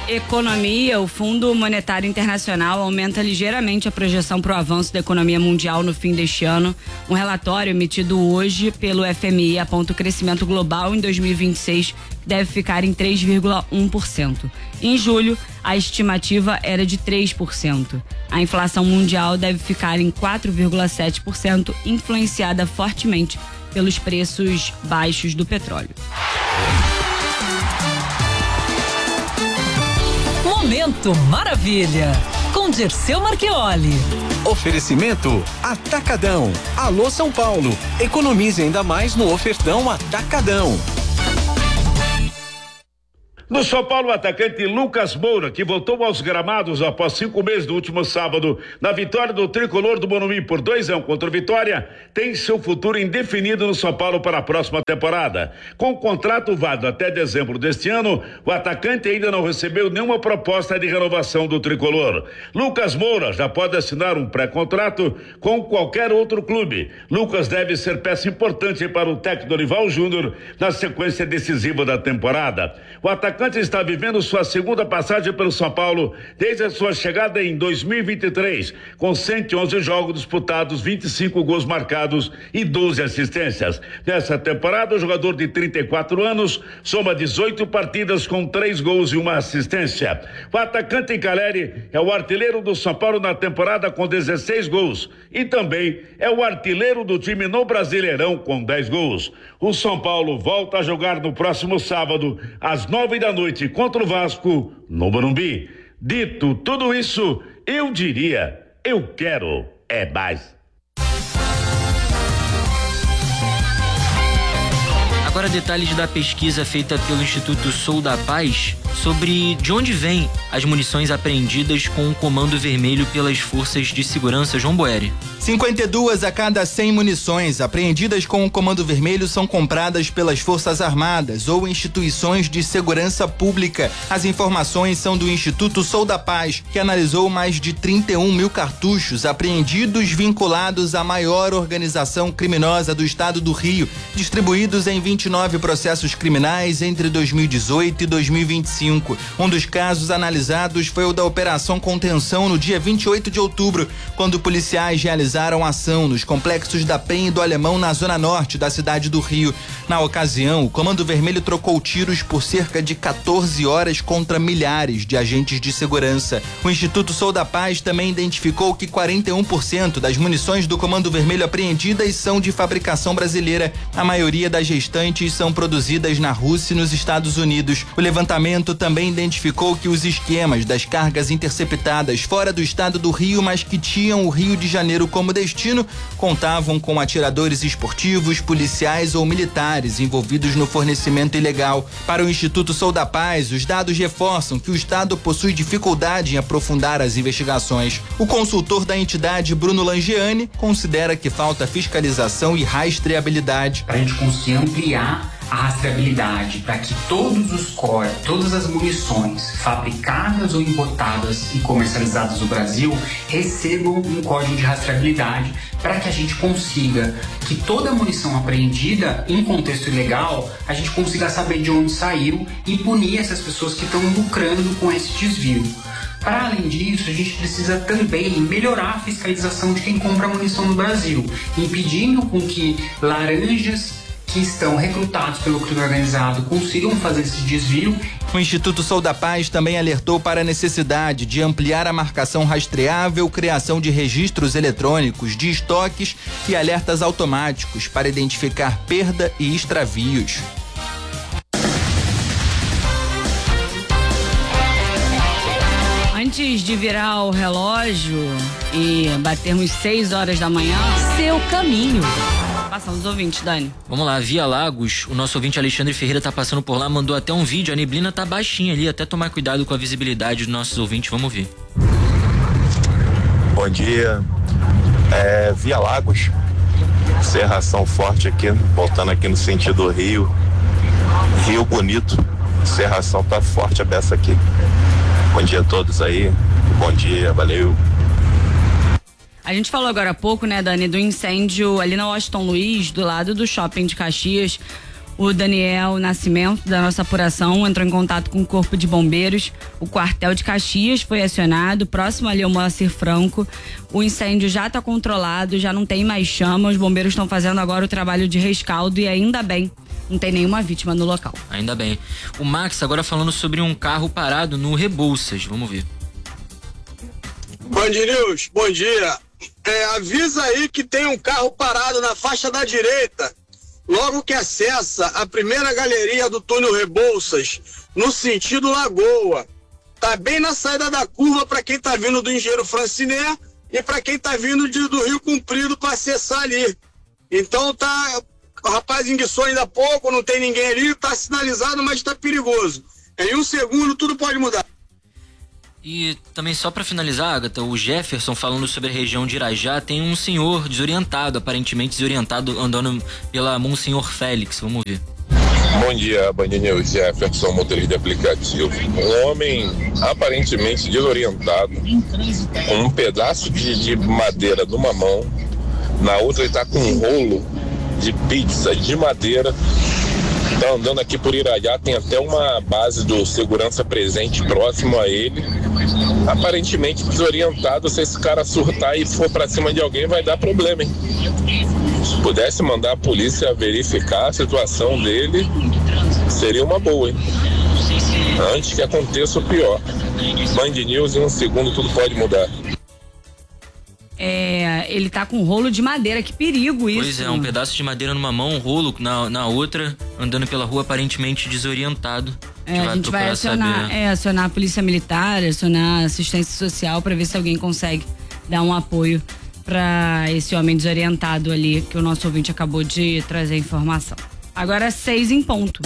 Economia, o Fundo Monetário Internacional aumenta ligeiramente a projeção para o avanço da economia mundial no fim deste ano. Um relatório emitido hoje pelo FMI aponta o crescimento global em 2026 deve ficar em 3,1%. Em julho, a estimativa era de 3%. A inflação mundial deve ficar em 4,7%, influenciada fortemente pelos preços baixos do petróleo. Momento Maravilha, com Dirceu Marchioli. Oferecimento Atacadão. Alô São Paulo, economize ainda mais no ofertão Atacadão. No São Paulo, o atacante Lucas Moura, que voltou aos gramados após 5 meses do último sábado, na vitória do tricolor do Morumbi por 2-1 contra o Vitória, tem seu futuro indefinido no São Paulo para a próxima temporada. Com o contrato válido até dezembro deste ano, o atacante ainda não recebeu nenhuma proposta de renovação do tricolor. Lucas Moura já pode assinar um pré-contrato com qualquer outro clube. Lucas deve ser peça importante para o técnico Dorival Júnior na sequência decisiva da temporada. O atacante está vivendo sua segunda passagem pelo São Paulo desde a sua chegada em 2023, com 111 jogos disputados, 25 gols marcados e 12 assistências. Nessa temporada, o jogador de 34 anos soma 18 partidas com 3 gols e 1 assistência. O atacante Caleri é o artilheiro do São Paulo na temporada com 16 gols e também é o artilheiro do time no Brasileirão com 10 gols. O São Paulo volta a jogar no próximo sábado às 9h da noite contra o Vasco no Morumbi. Dito tudo isso, eu diria, eu quero é mais. Agora detalhes da pesquisa feita pelo Instituto Sou da Paz sobre de onde vêm as munições apreendidas com o Comando Vermelho pelas forças de segurança. João Boeri. 52 a cada 100 munições apreendidas com o Comando Vermelho são compradas pelas Forças Armadas ou instituições de segurança pública. As informações são do Instituto Sou da Paz, que analisou mais de 31 mil cartuchos apreendidos vinculados à maior organização criminosa do estado do Rio, distribuídos em 29 processos criminais entre 2018 e 2025. Um dos casos analisados foi o da Operação Contenção no dia 28 de outubro, quando policiais realizaram ação nos complexos da PEN e do Alemão na zona norte da cidade do Rio. Na ocasião, o Comando Vermelho trocou tiros por cerca de 14 horas contra milhares de agentes de segurança. O Instituto Sou da Paz também identificou que 41% das munições do Comando Vermelho apreendidas são de fabricação brasileira. A maioria das restantes são produzidas na Rússia e nos Estados Unidos. O levantamento também identificou que os esquemas das cargas interceptadas fora do estado do Rio, mas que tinham o Rio de Janeiro como destino, contavam com atiradores esportivos, policiais ou militares envolvidos no fornecimento ilegal. Para o Instituto Sou da Paz, os dados reforçam que o Estado possui dificuldade em aprofundar as investigações. O consultor da entidade, Bruno Langiani, considera que falta fiscalização e rastreabilidade. Para a gente conseguir ampliar a rastreabilidade, para que todos os core, todas as munições fabricadas ou importadas e comercializadas no Brasil recebam um código de rastreabilidade, para que a gente consiga que toda a munição apreendida em contexto ilegal, a gente consiga saber de onde saiu e punir essas pessoas que estão lucrando com esse desvio. Para além disso, a gente precisa também melhorar a fiscalização de quem compra munição no Brasil, impedindo com que laranjas que estão recrutados pelo crime organizado consigam fazer esse desvio. O Instituto Sou da Paz também alertou para a necessidade de ampliar a marcação rastreável, criação de registros eletrônicos de estoques e alertas automáticos para identificar perda e extravios. Antes de virar o relógio e batermos 6 horas da manhã, Seu caminho. Passando os ouvintes, Dani. Vamos lá, Via Lagos, o nosso ouvinte Alexandre Ferreira tá passando por lá, mandou até um vídeo, a neblina tá baixinha ali, até tomar cuidado com a visibilidade dos nossos ouvintes, vamos ver. Bom dia, Via Lagos, cerração forte aqui, voltando aqui no sentido Rio Bonito, cerração tá forte a beça aqui. Bom dia a todos aí, bom dia, valeu. A gente falou agora há pouco, né, Dani, do incêndio ali na Washington Luiz, do lado do shopping de Caxias. O Daniel Nascimento, da nossa apuração, entrou em contato com o Corpo de Bombeiros. O quartel de Caxias foi acionado, próximo ali ao Moacir Franco. O incêndio já está controlado, já não tem mais chama. Os bombeiros estão fazendo agora o trabalho de rescaldo e ainda bem, não tem nenhuma vítima no local. Ainda bem. O Max agora falando sobre um carro parado no Rebouças. Vamos ver. Band News, bom dia. Avisa aí que tem um carro parado na faixa da direita, logo que acessa a primeira galeria do túnel Rebouças, no sentido Lagoa. Tá bem na saída da curva para quem tá vindo do Engenheiro Franciné e para quem tá vindo do Rio Comprido para acessar ali. Então tá, o rapaz enguiçou ainda há pouco, não tem ninguém ali, tá sinalizado, mas tá perigoso. Em um segundo tudo pode mudar. E também só para finalizar, Agatha, o Jefferson falando sobre a região de Irajá, tem um senhor desorientado, aparentemente desorientado, andando pela Monsenhor Félix. Vamos ver. Bom dia, Band News, Jefferson, motorista de aplicativo. Um homem aparentemente desorientado, com um pedaço de madeira numa mão, na outra ele tá com um rolo de pizza de madeira. Tá andando aqui por Irajá, tem até uma base do segurança presente próximo a ele. Aparentemente desorientado, se esse cara surtar e for pra cima de alguém vai dar problema, hein? Se pudesse mandar a polícia verificar a situação dele, seria uma boa, hein? Antes que aconteça o pior. Band News, em um segundo tudo pode mudar. Ele tá com um rolo de madeira, que perigo isso. Pois é, um pedaço de madeira numa mão, um rolo na outra, andando pela rua aparentemente desorientado. A gente vai acionar a polícia militar, acionar a assistência social para ver se alguém consegue dar um apoio para esse homem desorientado ali, que o nosso ouvinte acabou de trazer a informação. Agora 6 em ponto.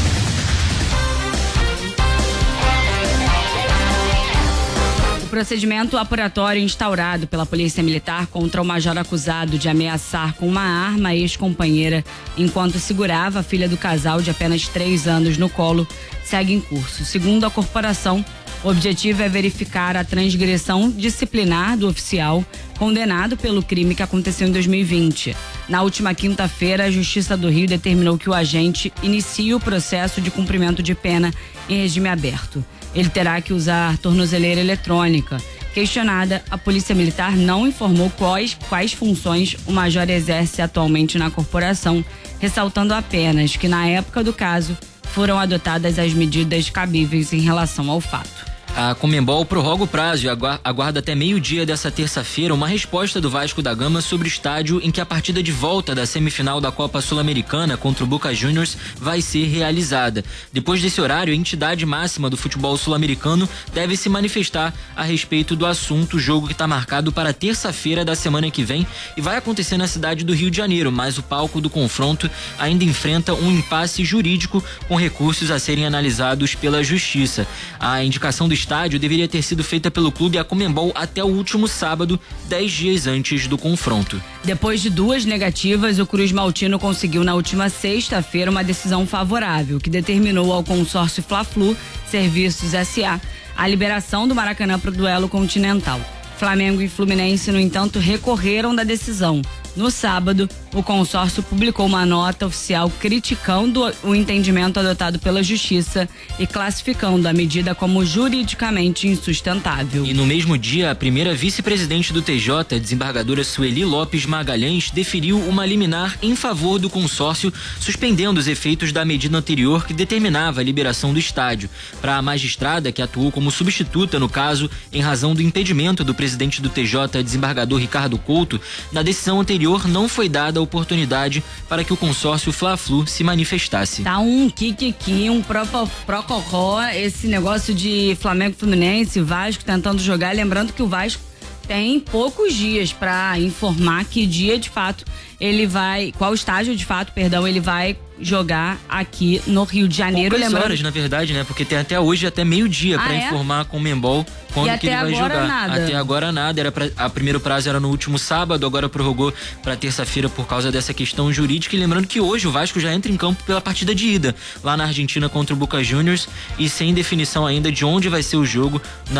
O procedimento apuratório instaurado pela Polícia Militar contra o major acusado de ameaçar com uma arma a ex-companheira enquanto segurava a filha do casal de apenas 3 anos no colo segue em curso. Segundo a corporação, o objetivo é verificar a transgressão disciplinar do oficial condenado pelo crime que aconteceu em 2020. Na última quinta-feira, a Justiça do Rio determinou que o agente inicie o processo de cumprimento de pena em regime aberto. Ele terá que usar tornozeleira eletrônica. Questionada, a Polícia Militar não informou quais funções o major exerce atualmente na corporação, ressaltando apenas que, na época do caso, foram adotadas as medidas cabíveis em relação ao fato. A Conmebol prorroga o prazo e aguarda até meio-dia dessa terça-feira uma resposta do Vasco da Gama sobre o estádio em que a partida de volta da semifinal da Copa Sul-Americana contra o Boca Juniors vai ser realizada. Depois desse horário, a entidade máxima do futebol sul-americano deve se manifestar a respeito do assunto, jogo que está marcado para terça-feira da semana que vem e vai acontecer na cidade do Rio de Janeiro, mas o palco do confronto ainda enfrenta um impasse jurídico com recursos a serem analisados pela Justiça. A indicação do estádio deveria ter sido feita pelo clube e a Conmebol até o último sábado, 10 dias antes do confronto. Depois de 2 negativas, o Cruz Maltino conseguiu na última sexta-feira uma decisão favorável, que determinou ao consórcio Fla-Flu Serviços S.A. a liberação do Maracanã para o duelo continental. Flamengo e Fluminense, no entanto, recorreram da decisão. No sábado, o consórcio publicou uma nota oficial criticando o entendimento adotado pela Justiça e classificando a medida como juridicamente insustentável. E no mesmo dia, a primeira vice-presidente do TJ, desembargadora Sueli Lopes Magalhães, deferiu uma liminar em favor do consórcio, suspendendo os efeitos da medida anterior que determinava a liberação do estádio. Para a magistrada, que atuou como substituta no caso, em razão do impedimento do presidente do TJ, desembargador Ricardo Couto, na decisão anterior não foi dada a oportunidade para que o consórcio Fla-Flu se manifestasse. Tá um kikiki, um prococó, esse negócio de Flamengo, Fluminense, Vasco tentando jogar, lembrando que o Vasco tem poucos dias para informar que dia de fato ele vai, qual estágio de fato, perdão, ele vai jogar aqui no Rio de Janeiro. Poucas horas, na verdade, né? Porque tem até hoje, até meio-dia para informar a Conmebol quando que ele vai jogar. Nada. Até agora nada. A primeiro prazo era no último sábado, agora prorrogou para terça-feira por causa dessa questão jurídica. E lembrando que hoje o Vasco já entra em campo pela partida de ida, lá na Argentina contra o Boca Juniors, e sem definição ainda de onde vai ser o jogo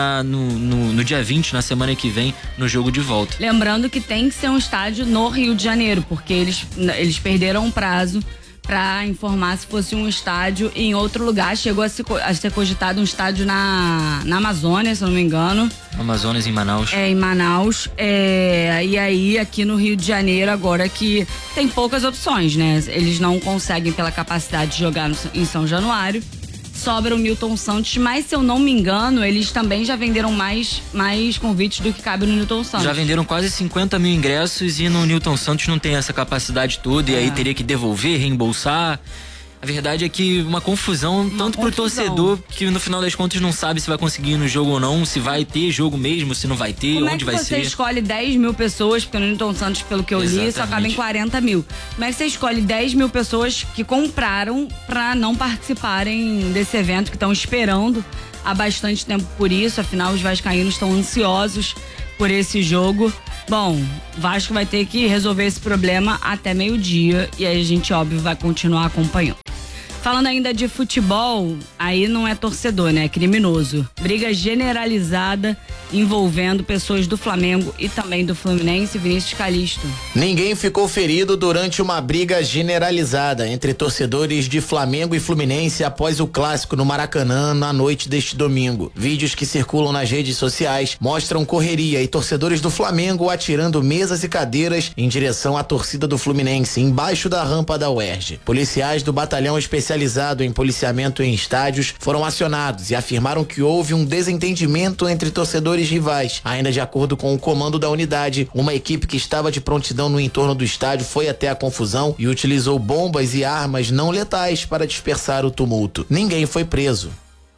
no dia 20, na semana que vem, no jogo de volta. Lembrando que tem que ser um estádio no Rio de Janeiro, porque eles perderam um prazo para informar se fosse um estádio em outro lugar. Chegou a ser cogitado um estádio na Amazônia, se eu não me engano. Amazonas, em Manaus. Em Manaus. E aí, aqui no Rio de Janeiro, agora que tem poucas opções, né? Eles não conseguem, pela capacidade de jogar em São Januário. Sobra o Newton Santos, mas se eu não me engano, eles também já venderam mais convites do que cabe no Newton Santos. Já venderam quase 50 mil ingressos e no Newton Santos não tem essa capacidade toda, e aí teria que devolver, reembolsar. A verdade é que uma confusão, pro torcedor, que no final das contas não sabe se vai conseguir ir no jogo ou não, se vai ter jogo mesmo, se não vai ter, onde vai ser. Como é que você escolhe 10 mil pessoas, porque no Newton Santos, pelo que eu li, só acaba em 40 mil. Como é que você escolhe 10 mil pessoas que compraram pra não participarem desse evento, que estão esperando há bastante tempo por isso? Afinal, os vascaínos estão ansiosos por esse jogo. Bom, o Vasco vai ter que resolver esse problema até meio-dia e aí a gente, óbvio, vai continuar acompanhando. Falando ainda de futebol, aí não é torcedor, né? É criminoso. Briga generalizada envolvendo pessoas do Flamengo e também do Fluminense. Vinícius Calixto. Ninguém ficou ferido durante uma briga generalizada entre torcedores de Flamengo e Fluminense após o clássico no Maracanã na noite deste domingo. Vídeos que circulam nas redes sociais mostram correria e torcedores do Flamengo atirando mesas e cadeiras em direção à torcida do Fluminense, embaixo da rampa da UERJ. Policiais do batalhão especializado em policiamento em estádios foram acionados e afirmaram que houve um desentendimento entre torcedores rivais. Ainda de acordo com o comando da unidade, uma equipe que estava de prontidão no entorno do estádio foi até a confusão e utilizou bombas e armas não letais para dispersar o tumulto. Ninguém foi preso.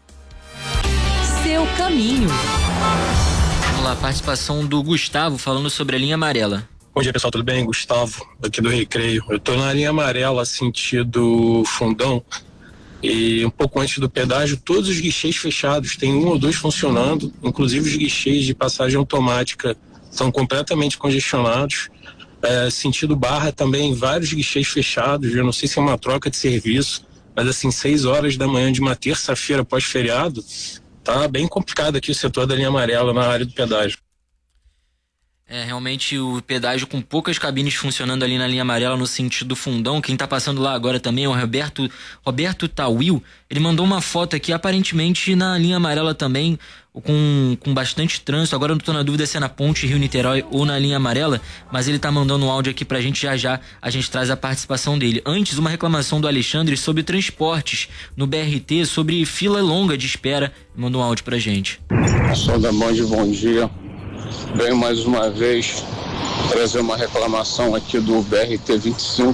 Seu caminho. Vamos lá, participação do Gustavo falando sobre a linha amarela. Bom dia, pessoal, tudo bem? Gustavo, aqui do Recreio. Eu tô na linha amarela, sentido Fundão, e um pouco antes do pedágio, todos os guichês fechados, tem 1 ou 2 funcionando, inclusive os guichês de passagem automática estão completamente congestionados. Sentido Barra também, vários guichês fechados, eu não sei se é uma troca de serviço, mas assim, 6 horas da manhã de uma terça-feira pós-feriado, tá bem complicado aqui o setor da linha amarela na área do pedágio. Realmente o pedágio com poucas cabines funcionando ali na linha amarela no sentido Fundão. Quem tá passando lá agora também é o Roberto Tawil. Ele mandou uma foto aqui, aparentemente na linha amarela também, com bastante trânsito. Agora eu não tô na dúvida se é na ponte Rio-Niterói ou na linha amarela, mas ele tá mandando um áudio aqui pra gente, já a gente traz a participação dele. Antes, uma reclamação do Alexandre sobre transportes no BRT, sobre fila longa de espera. Mandou um áudio pra gente. Sou da Band, bom dia. Venho mais uma vez trazer uma reclamação aqui do BRT 25.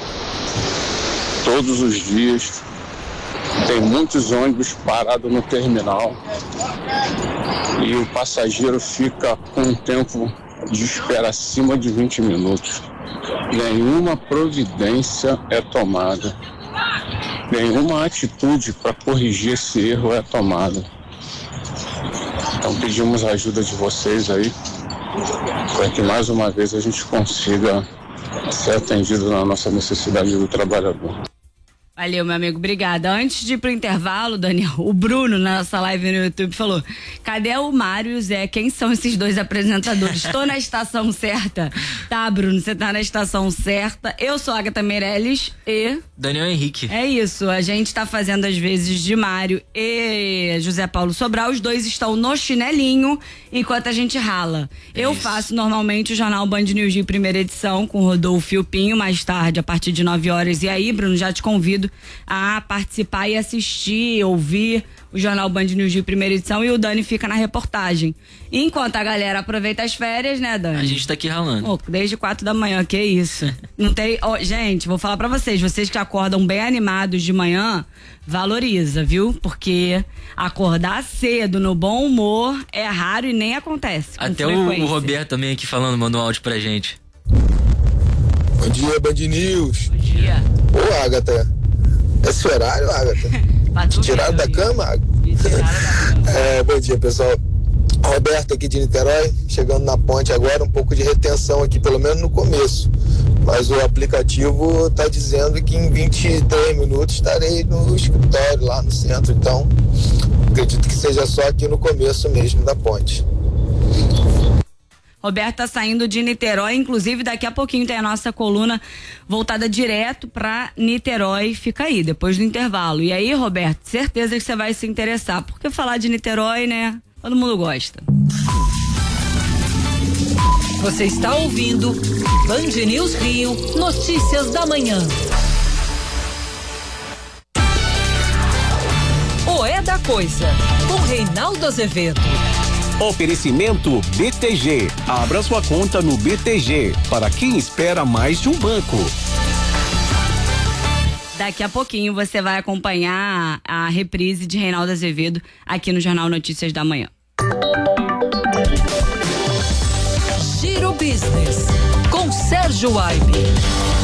Todos os dias tem muitos ônibus parados no terminal e o passageiro fica com um tempo de espera acima de 20 minutos. Nenhuma providência é tomada, nenhuma atitude para corrigir esse erro é tomada. Então pedimos a ajuda de vocês aí, para que mais uma vez a gente consiga ser atendido na nossa necessidade do trabalhador. Valeu, meu amigo, obrigada. Antes de ir pro intervalo, Daniel, o Bruno, na nossa live no YouTube, falou: cadê o Mário e o Zé? Quem são esses 2 apresentadores? Estou na estação certa? Tá, Bruno, você tá na estação certa. Eu sou a Agatha Meirelles e... Daniel Henrique. É isso, a gente tá fazendo às vezes de Mário e José Paulo Sobral. Os 2 estão no chinelinho enquanto a gente rala. Eu faço normalmente o Jornal Band News de primeira edição com Rodolfo e o Pinho, mais tarde, a partir de 9 horas. E aí, Bruno, já te convido a participar e assistir, ouvir o Jornal Band News de primeira edição, e o Dani fica na reportagem. Enquanto a galera aproveita as férias, né, Dani? A gente tá aqui ralando. Desde 4 da manhã, que isso? Não tem... gente, vou falar pra vocês que acordam bem animados de manhã, valoriza, viu? Porque acordar cedo, no bom humor, é raro e nem acontece. Até o Roberto também aqui falando, mandou um áudio pra gente. Bom dia, Band News. Bom dia. Ô, Agatha, esse horário, Agatha? Te tiraram da cama, Agatha? Bom dia, pessoal. Roberto aqui de Niterói, chegando na ponte agora, um pouco de retenção aqui, pelo menos no começo. Mas o aplicativo está dizendo que em 23 minutos estarei no escritório, lá no centro. Então, acredito que seja só aqui no começo mesmo da ponte. Roberto tá saindo de Niterói, inclusive daqui a pouquinho tem a nossa coluna voltada direto pra Niterói. Fica aí, depois do intervalo. E aí, Roberto, certeza que você vai se interessar, porque falar de Niterói, né, todo mundo gosta. Você está ouvindo Band News Rio, notícias da manhã. O É da Coisa, com Reinaldo Azevedo. Oferecimento BTG. Abra sua conta no BTG, para quem espera mais de um banco. Daqui a pouquinho você vai acompanhar a reprise de Reinaldo Azevedo aqui no Jornal Notícias da Manhã. Giro Business, com Sérgio Aibe.